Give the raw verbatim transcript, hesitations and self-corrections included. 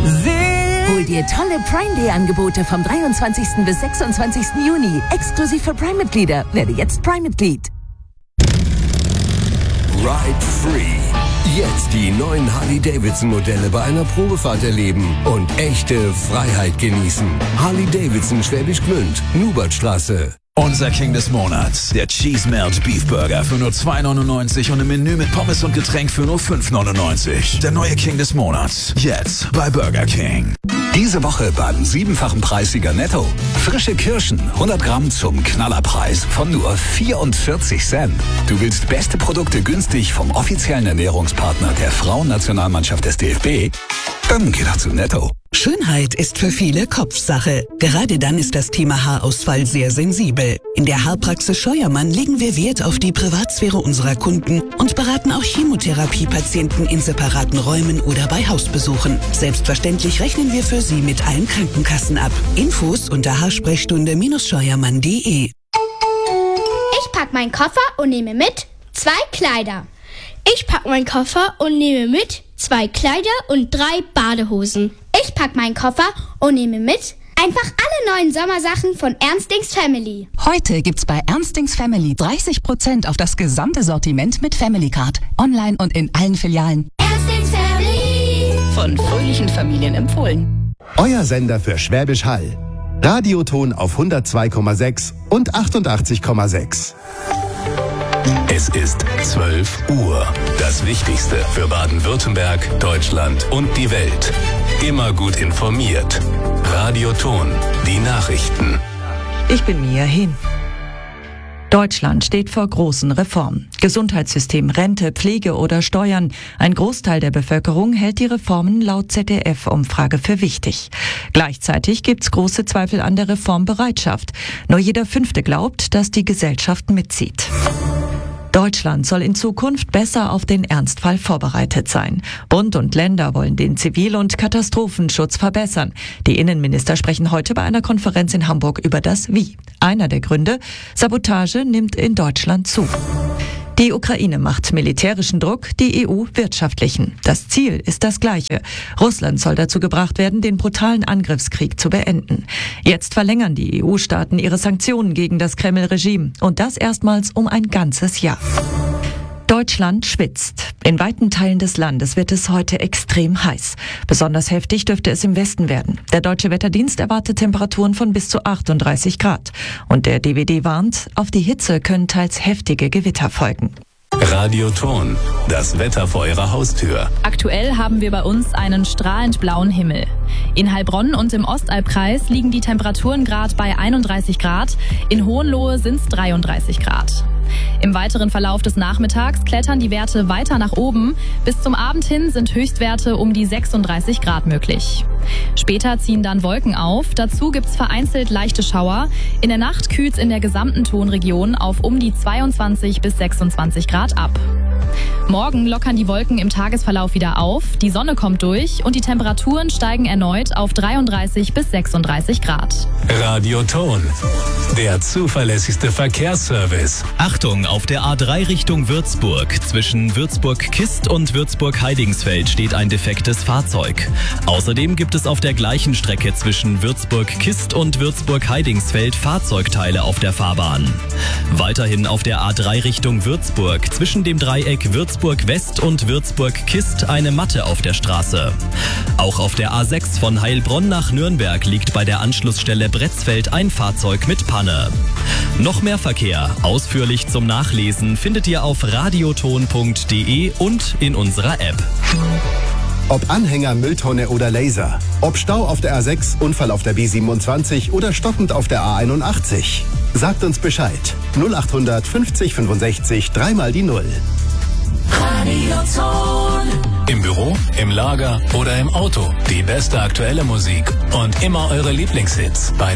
Hol dir tolle Prime Day Angebote vom dreiundzwanzigsten bis sechsundzwanzigsten Juni. Exklusiv für Prime-Mitglieder. Werde jetzt Prime-Mitglied. Ride Free. Jetzt die neuen Harley-Davidson-Modelle bei einer Probefahrt erleben und echte Freiheit genießen. Harley-Davidson Schwäbisch Gmünd, Nubertstraße. Unser King des Monats, der Cheese Melt Beef Burger für nur zwei neunundneunzig und ein Menü mit Pommes und Getränk für nur fünf neunundneunzig. Der neue King des Monats, jetzt bei Burger King. Diese Woche beim siebenfachen Preissieger Netto. Frische Kirschen, hundert Gramm zum Knallerpreis von nur vierundvierzig Cent. Du willst beste Produkte günstig vom offiziellen Ernährungspartner der Frauennationalmannschaft des D F B? Dann geh doch zu Netto. Schönheit ist für viele Kopfsache. Gerade dann ist das Thema Haarausfall sehr sensibel. In der Haarpraxis Scheuermann legen wir Wert auf die Privatsphäre unserer Kunden und beraten auch Chemotherapiepatienten in separaten Räumen oder bei Hausbesuchen. Selbstverständlich rechnen wir für Sie mit allen Krankenkassen ab. Infos unter haarsprechstunde scheuermann punkt de. Ich pack meinen Koffer und nehme mit zwei Kleider. Ich pack meinen Koffer und nehme mit zwei Kleider und drei Badehosen. Ich pack meinen Koffer und nehme mit einfach alle neuen Sommersachen von Ernstings Family. Heute gibt's bei Ernstings Family dreißig Prozent auf das gesamte Sortiment mit Family Card. Online und in allen Filialen. Ernstings Family. Von fröhlichen Familien empfohlen. Euer Sender für Schwäbisch Hall. Radioton auf hundertzwei Komma sechs und achtundachtzig Komma sechs. Es ist zwölf Uhr. Das Wichtigste für Baden-Württemberg, Deutschland und die Welt. Immer gut informiert. Radioton, die Nachrichten. Ich bin Mia Hin. Deutschland steht vor großen Reformen. Gesundheitssystem, Rente, Pflege oder Steuern. Ein Großteil der Bevölkerung hält die Reformen laut Z D F-Umfrage für wichtig. Gleichzeitig gibt's große Zweifel an der Reformbereitschaft. Nur jeder Fünfte glaubt, dass die Gesellschaft mitzieht. Deutschland soll in Zukunft besser auf den Ernstfall vorbereitet sein. Bund und Länder wollen den Zivil- und Katastrophenschutz verbessern. Die Innenminister sprechen heute bei einer Konferenz in Hamburg über das Wie. Einer der Gründe: Sabotage nimmt in Deutschland zu. Die Ukraine macht militärischen Druck, die E U wirtschaftlichen. Das Ziel ist das gleiche. Russland soll dazu gebracht werden, den brutalen Angriffskrieg zu beenden. Jetzt verlängern die E U-Staaten ihre Sanktionen gegen das Kreml-Regime. Und das erstmals um ein ganzes Jahr. Deutschland schwitzt. In weiten Teilen des Landes wird es heute extrem heiß. Besonders heftig dürfte es im Westen werden. Der Deutsche Wetterdienst erwartet Temperaturen von bis zu achtunddreißig Grad. Und der D W D warnt, auf die Hitze können teils heftige Gewitter folgen. Radioton, das Wetter vor Ihrer Haustür. Aktuell haben wir bei uns einen strahlend blauen Himmel. In Heilbronn und im Ostalbkreis liegen die Temperaturen gerade bei einunddreißig Grad. In Hohenlohe sind es dreiunddreißig Grad. Im weiteren Verlauf des Nachmittags klettern die Werte weiter nach oben. Bis zum Abend hin sind Höchstwerte um die sechsunddreißig Grad möglich. Später ziehen dann Wolken auf. Dazu gibt's vereinzelt leichte Schauer. In der Nacht kühlt's in der gesamten Tonregion auf um die zweiundzwanzig bis sechsundzwanzig Grad ab. Morgen lockern die Wolken im Tagesverlauf wieder auf, die Sonne kommt durch und die Temperaturen steigen erneut auf dreiunddreißig bis sechsunddreißig Grad. Radioton, der zuverlässigste Verkehrsservice. Achtung, auf der A drei Richtung Würzburg. Zwischen Würzburg-Kist und Würzburg-Heidingsfeld steht ein defektes Fahrzeug. Außerdem gibt es auf der gleichen Strecke zwischen Würzburg-Kist und Würzburg-Heidingsfeld Fahrzeugteile auf der Fahrbahn. Weiterhin auf der A drei Richtung Würzburg. Zwischen dem Dreieck Würzburg-West und Würzburg-Kist eine Matte auf der Straße. Auch auf der A sechs von Heilbronn nach Nürnberg liegt bei der Anschlussstelle Bretzfeld ein Fahrzeug mit Panne. Noch mehr Verkehr, ausführlich zum Nachlesen, findet ihr auf radioton punkt de und in unserer App. Ob Anhänger, Mülltonne oder Laser. Ob Stau auf der A sechs, Unfall auf der B siebenundzwanzig oder stoppend auf der A einundachtzig. Sagt uns Bescheid. null achthundert fünfzig fünfundsechzig, dreimal die Null. Radioton. Im Büro, im Lager oder im Auto. Die beste aktuelle Musik und immer eure Lieblingshits bei